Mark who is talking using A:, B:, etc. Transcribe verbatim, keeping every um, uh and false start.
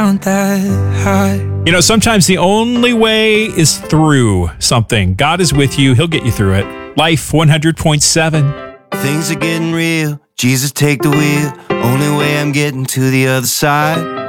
A: aren't that high.
B: You know, sometimes the only way is through something. God is with you. He'll get you through it. Life one hundred point seven.
C: Things are getting real. Jesus, take the wheel. Only way I'm getting to the other side.